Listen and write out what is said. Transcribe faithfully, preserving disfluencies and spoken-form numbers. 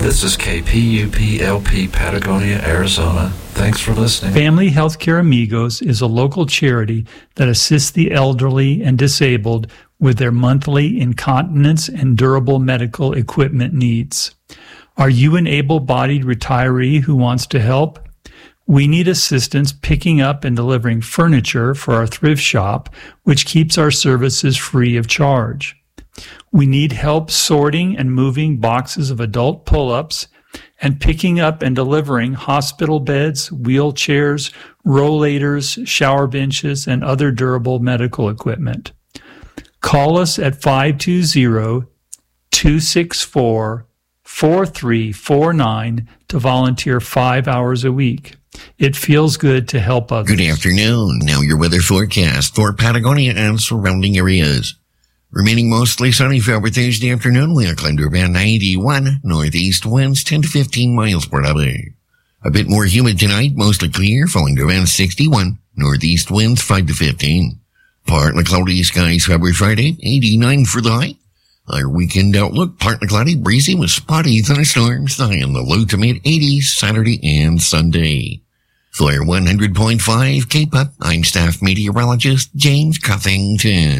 This is K P U P L P Patagonia, Arizona. Thanks for listening. Family Healthcare Amigos is a local charity that assists the elderly and disabled with their monthly incontinence and durable medical equipment needs. Are you an able-bodied retiree who wants to help? We need assistance picking up and delivering furniture for our thrift shop, which keeps our services free of charge. We need help sorting and moving boxes of adult pull-ups and picking up and delivering hospital beds, wheelchairs, rollators, shower benches, and other durable medical equipment. Call us at five two zero, two six four, four three four nine to volunteer five hours a week. It feels good to help others. Good afternoon. Now your weather forecast for Patagonia and surrounding areas. Remaining mostly sunny for over Thursday afternoon. We'll climb to around ninety-one. Northeast winds ten to fifteen miles per hour. A bit more humid tonight, mostly clear, falling to around sixty-one. Northeast winds five to fifteen. Partly cloudy skies for Friday, eighty-nine for the high. Our weekend outlook, partly cloudy, breezy with spotty thunderstorms, the high in the low to mid eighties Saturday and Sunday. For one hundred point five K-Pop, I'm staff meteorologist James Cuffington.